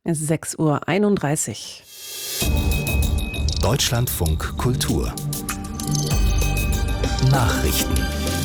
Es ist 6:31 Uhr. Deutschlandfunk Kultur Nachrichten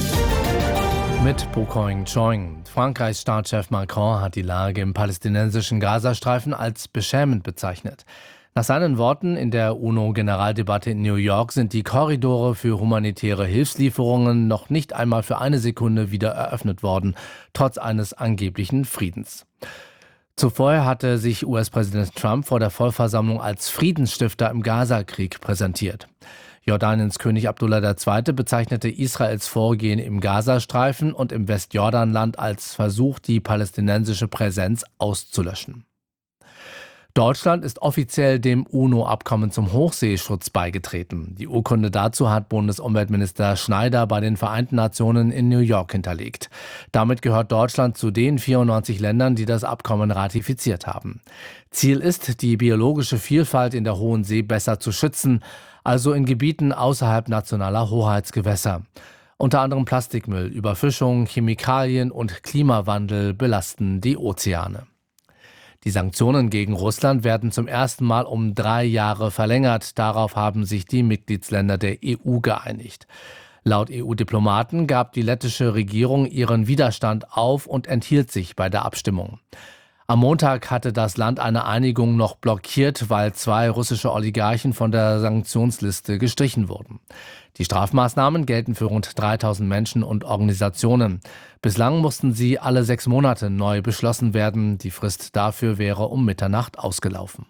mit Bokoing Choing. Frankreichs Staatschef Macron hat die Lage im palästinensischen Gazastreifen als beschämend bezeichnet. Nach seinen Worten in der UNO-Generaldebatte in New York sind die Korridore für humanitäre Hilfslieferungen noch nicht einmal für eine Sekunde wieder eröffnet worden, trotz eines angeblichen Friedens. Zuvor hatte sich US-Präsident Trump vor der Vollversammlung als Friedensstifter im Gazakrieg präsentiert. Jordaniens König Abdullah II. Bezeichnete Israels Vorgehen im Gazastreifen und im Westjordanland als Versuch, die palästinensische Präsenz auszulöschen. Deutschland ist offiziell dem UNO-Abkommen zum Hochseeschutz beigetreten. Die Urkunde dazu hat Bundesumweltminister Schneider bei den Vereinten Nationen in New York hinterlegt. Damit gehört Deutschland zu den 94 Ländern, die das Abkommen ratifiziert haben. Ziel ist, die biologische Vielfalt in der Hohen See besser zu schützen, also in Gebieten außerhalb nationaler Hoheitsgewässer. Unter anderem Plastikmüll, Überfischung, Chemikalien und Klimawandel belasten die Ozeane. Die Sanktionen gegen Russland werden zum ersten Mal um 3 Jahre verlängert. Darauf haben sich die Mitgliedsländer der EU geeinigt. Laut EU-Diplomaten gab die lettische Regierung ihren Widerstand auf und enthielt sich bei der Abstimmung. Am Montag hatte das Land eine Einigung noch blockiert, weil 2 russische Oligarchen von der Sanktionsliste gestrichen wurden. Die Strafmaßnahmen gelten für rund 3000 Menschen und Organisationen. Bislang mussten sie alle 6 Monate neu beschlossen werden. Die Frist dafür wäre um Mitternacht ausgelaufen.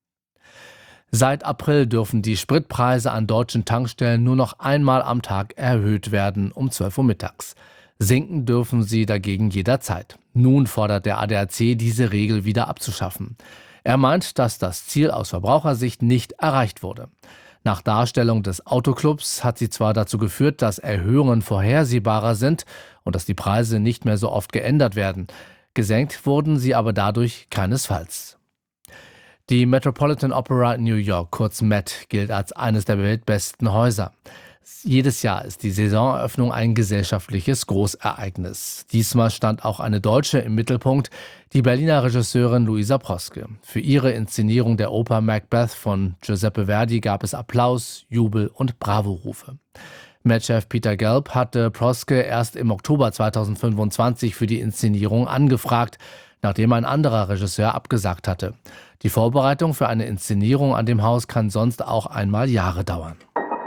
Seit April dürfen die Spritpreise an deutschen Tankstellen nur noch einmal am Tag erhöht werden, um 12 Uhr mittags. Sinken dürfen sie dagegen jederzeit. Nun fordert der ADAC, diese Regel wieder abzuschaffen. Er meint, dass das Ziel aus Verbrauchersicht nicht erreicht wurde. Nach Darstellung des Autoclubs hat sie zwar dazu geführt, dass Erhöhungen vorhersehbarer sind und dass die Preise nicht mehr so oft geändert werden. Gesenkt wurden sie aber dadurch keinesfalls. Die Metropolitan Opera in New York, kurz Met, gilt als eines der weltbesten Häuser. Jedes Jahr ist die Saisoneröffnung ein gesellschaftliches Großereignis. Diesmal stand auch eine Deutsche im Mittelpunkt, die Berliner Regisseurin Luisa Proske. Für ihre Inszenierung der Oper Macbeth von Giuseppe Verdi gab es Applaus, Jubel und Bravo-Rufe. Met-Chef Peter Gelb hatte Proske erst im Oktober 2025 für die Inszenierung angefragt, nachdem ein anderer Regisseur abgesagt hatte. Die Vorbereitung für eine Inszenierung an dem Haus kann sonst auch einmal Jahre dauern.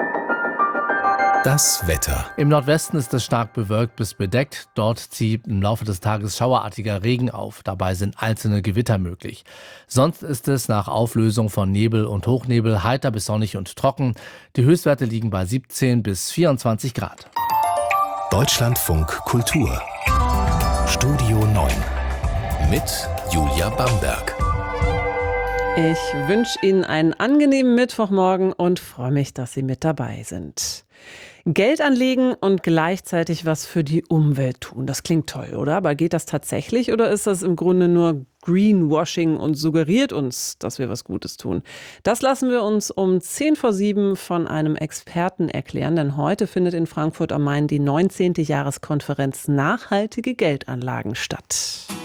Das Wetter. Im Nordwesten ist es stark bewölkt bis bedeckt. Dort zieht im Laufe des Tages schauerartiger Regen auf. Dabei sind einzelne Gewitter möglich. Sonst ist es nach Auflösung von Nebel und Hochnebel heiter bis sonnig und trocken. Die Höchstwerte liegen bei 17 bis 24 Grad. Deutschlandfunk Kultur. Studio 9. Mit Julia Bamberg. Ich wünsche Ihnen einen angenehmen Mittwochmorgen und freue mich, dass Sie mit dabei sind. Geld anlegen und gleichzeitig was für die Umwelt tun. Das klingt toll, oder? Aber geht das tatsächlich oder ist das im Grunde nur Greenwashing und suggeriert uns, dass wir was Gutes tun? Das lassen wir uns um 6:50 von einem Experten erklären, denn heute findet in Frankfurt am Main die 19. Jahreskonferenz Nachhaltige Geldanlagen statt.